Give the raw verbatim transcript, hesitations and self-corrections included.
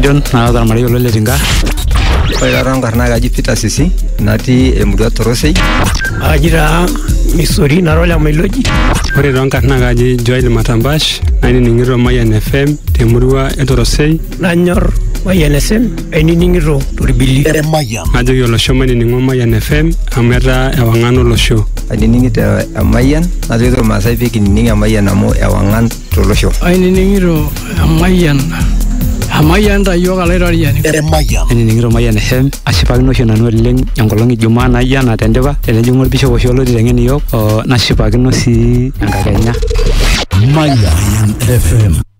John na Marmarei Letinga. Ore rangarna gaji Peter Sisi natii emurua Torosei. Ajira Misori narola Meloji. Ore rangarna gaji Joel Matambash ainining'ito Mayan F M temurua Torosei. Nanyor Mayan F M ainining'ito Torbili. Ajo yolosho mainining'o Mayan F M amu etaa ewang'an olosho. Ainining'ito Mayan najoito Maasai pee kinining' Mayan amu ewang'an tolosho. Ainining'ito Mayan Amayan da yoga lairoriani. Ainining'ito Mayan F M ashipakino oshi nanu oleng enkolong Ijumaa nayia natendipa tenejing'u Orbishop oshi olotiteng'en iyiok nashipakino sii enkakenya. Mayan F M.